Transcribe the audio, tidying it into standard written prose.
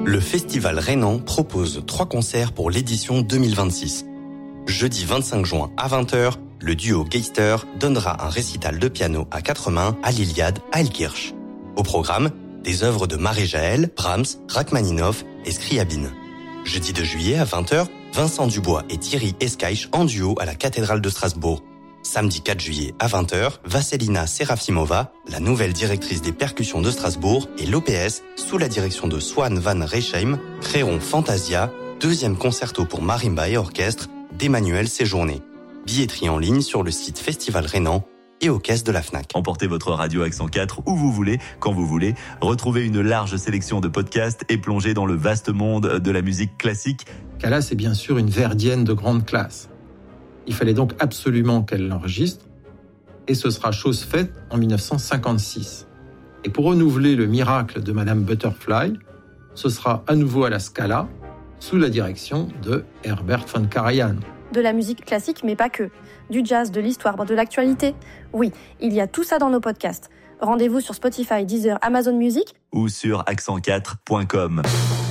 Le Festival Rhénan propose 3 concerts pour l'édition 2026. Jeudi 25 juin à 20h, le duo Geister donnera un récital de piano à 4 mains à l'Iliade à Elkirch. Au programme, des œuvres de Marie-Jaël, Brahms, Rachmaninoff et Scriabine. Jeudi 2 juillet à 20h, Vincent Dubois et Thierry Escaich en duo à la cathédrale de Strasbourg. Samedi 4 juillet à 20h, Vasselina Serafimova, la nouvelle directrice des percussions de Strasbourg, et l'OPS, sous la direction de Swan van Reesheim, créeront Fantasia, 2e concerto pour marimba et orchestre d'Emmanuel Séjourné. Billetterie en ligne sur le site Festival Rhénan et aux caisses de la Fnac. Emportez votre radio Accent 4 où vous voulez, quand vous voulez. Retrouvez une large sélection de podcasts et plongez dans le vaste monde de la musique classique. Callas est bien sûr une verdienne de grande classe. Il fallait donc absolument qu'elle l'enregistre, et ce sera chose faite en 1956. Et pour renouveler le miracle de Madame Butterfly, ce sera à nouveau à la Scala, sous la direction de Herbert von Karajan. De la musique classique, mais pas que. Du jazz, de l'histoire, de l'actualité. Oui, il y a tout ça dans nos podcasts. Rendez-vous sur Spotify, Deezer, Amazon Music ou sur accent4.com.